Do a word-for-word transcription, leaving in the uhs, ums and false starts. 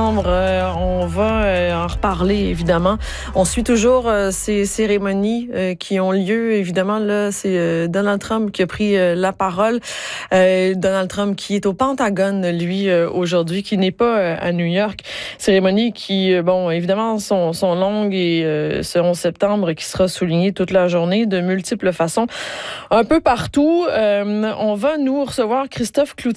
septembre. Euh, on va euh, en reparler, évidemment. On suit toujours euh, ces cérémonies euh, qui ont lieu. Évidemment, là, c'est euh, Donald Trump qui a pris euh, la parole. Euh, Donald Trump qui est au Pentagone, lui, euh, aujourd'hui, qui n'est pas euh, à New York. Cérémonies qui, euh, bon, évidemment, sont, sont longues et euh, ce onze septembre qui sera souligné toute la journée de multiples façons. Un peu partout. Euh, on va nous recevoir Christophe Cloutier